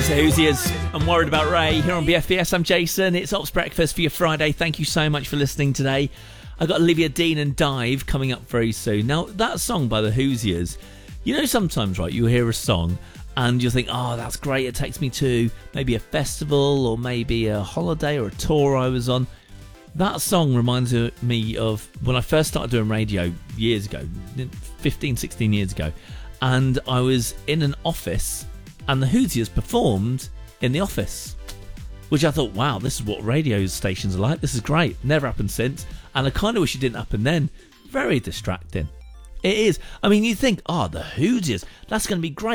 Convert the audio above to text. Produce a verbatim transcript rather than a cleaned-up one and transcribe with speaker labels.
Speaker 1: It's the Hoosiers. I'm worried about Ray here on B F B S. I'm Jason. It's Ops Breakfast for your Friday. Thank you so much for listening today. I've got Olivia Dean and Dive coming up very soon. Now, that song by the Hoosiers, you know, sometimes, right, you hear a song and you think, oh, that's great. It takes me to maybe a festival or maybe a holiday or a tour I was on. That song reminds me of when I first started doing radio years ago, fifteen, sixteen years ago. And I was in an office and the Hoosiers performed in the office, which I thought, wow, this is what radio stations are like. This is great. Never happened since. And I kind of wish it didn't happen then. Very distracting. It is. I mean, you think, oh, the Hoosiers, that's going to be great.